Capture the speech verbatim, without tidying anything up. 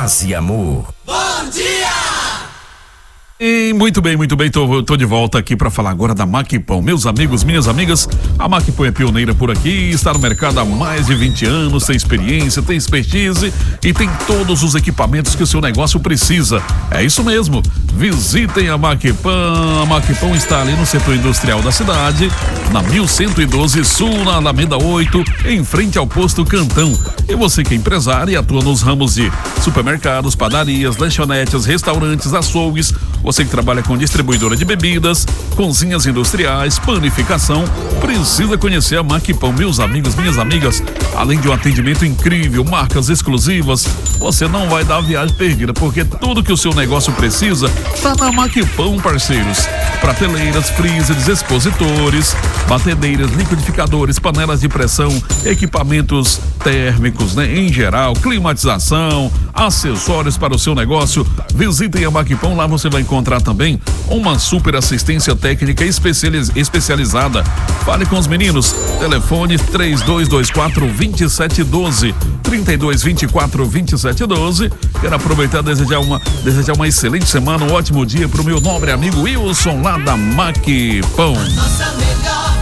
Paz e amor. Bom dia! E muito bem, muito bem, tô, tô de volta aqui para falar agora da Macpão. Meus amigos, minhas amigas, a Macpão é pioneira por aqui, está no mercado há mais de vinte anos, tem experiência, tem expertise e tem todos os equipamentos que o seu negócio precisa. É isso mesmo, visitem a Macpão. A Macpão está ali no setor industrial da cidade, na mil cento e doze Sul, na Alameda oito, em frente ao posto Cantão. E você que é empresário e atua nos ramos de supermercados, padarias, lanchonetes, restaurantes, açougues, você que trabalha com distribuidora de bebidas, cozinhas industriais, panificação, precisa conhecer a Macpão. Meus amigos, minhas amigas, além de um atendimento incrível, marcas exclusivas, você não vai dar viagem perdida, porque tudo que o seu negócio precisa tá na Macpão, parceiros. Prateleiras, freezers, expositores, batedeiras, liquidificadores, panelas de pressão, equipamentos térmicos, né? Em geral, climatização, acessórios para o seu negócio. Visitem a Macpão, lá você vai encontrar também uma super assistência técnica especializ, especializada. Fale com os meninos, telefone três dois dois quatro, dois sete um dois, três dois dois quatro, dois sete um dois. Quero aproveitar e desejar uma, desejar uma excelente semana, um ótimo dia para o meu nobre amigo Wilson lá da Macpão. Nossa melhor